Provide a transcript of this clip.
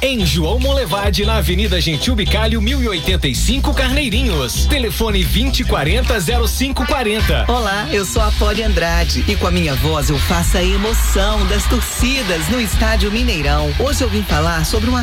em João Monlevade, na Avenida Gentil Bicalho, 1085 Carneirinhos. Telefone 2040-0540. Olá, eu sou a Poli Andrade e com a minha voz eu faço a emoção das torcidas no Estádio Mineirão. Hoje eu vim falar sobre uma